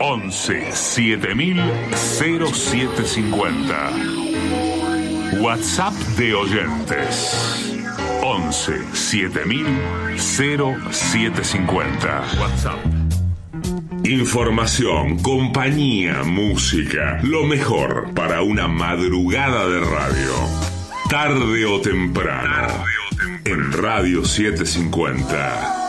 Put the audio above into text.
11 7000 0750. WhatsApp de oyentes 11 7000 0750. WhatsApp. Información, compañía, música, lo mejor para una madrugada de radio. Tarde o temprano. En Radio 750.